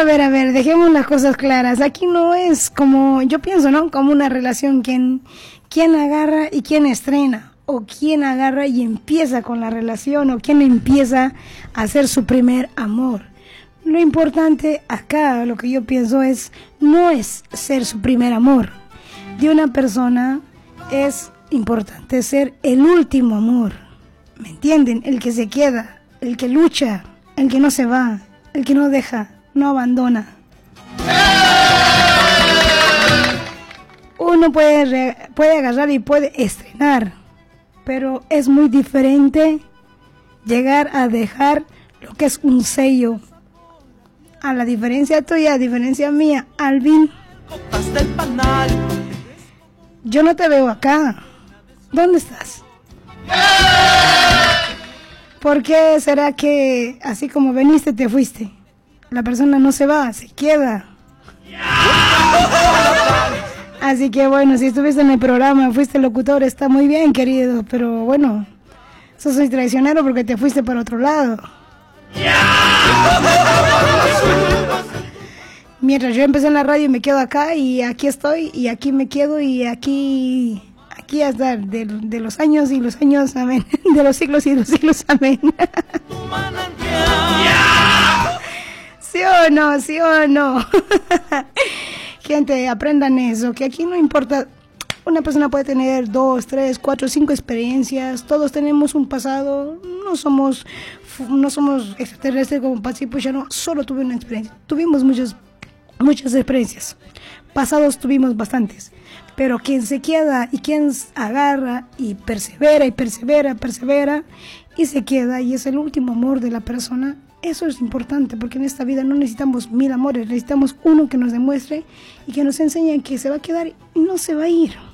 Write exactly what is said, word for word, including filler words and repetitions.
ver, a ver, dejemos las cosas claras. Aquí no es como, yo pienso, ¿no? Como una relación, quien, quien agarra y quien estrena, o quien agarra y empieza con la relación, o quien empieza a hacer su primer amor. Lo importante acá, lo que yo pienso es, no es ser su primer amor. De una persona es importante ser el último amor. ¿Me entienden? El que se queda, el que lucha, el que no se va, el que no deja, no abandona. Uno puede, re, puede agarrar y puede estrenar, pero es muy diferente llegar a dejar lo que es un sello. A la diferencia tuya, a diferencia mía, Alvin, yo no te veo acá. ¿Dónde estás? ¿Por qué será que así como veniste te fuiste? La persona no se va, se queda. Así que bueno, si estuviste en el programa, fuiste locutor, está muy bien, querido, pero bueno, sos un traicionero porque te fuiste para otro lado. Mientras yo empecé en la radio y me quedo acá, y aquí estoy, y aquí me quedo, y aquí, aquí hasta de, de los años y los años, amén, de los siglos y los siglos, amén. ¿Sí o no? ¿Sí o no? Gente, aprendan eso, que aquí no importa, una persona puede tener dos, tres, cuatro, cinco experiencias, todos tenemos un pasado, no somos, no somos extraterrestres como Patsy Puchano, solo tuve una experiencia, tuvimos muchas, muchas experiencias, pasados tuvimos bastantes, pero quien se queda y quien agarra y persevera y persevera, persevera y se queda y es el último amor de la persona. Eso es importante, porque en esta vida no necesitamos mil amores, necesitamos uno que nos demuestre y que nos enseñe que se va a quedar y no se va a ir.